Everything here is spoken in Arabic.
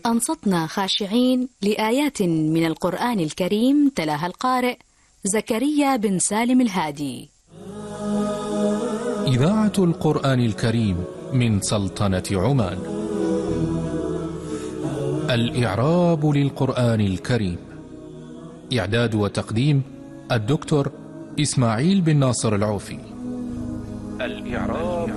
أنصتنا خاشعين لآيات من القرآن الكريم تلاها القارئ زكريا بن سالم الهادي. إذاعة القرآن الكريم من سلطنة عمان. الإعراب للقرآن الكريم. إعداد وتقديم الدكتور إسماعيل بن ناصر العوفي. الإعراب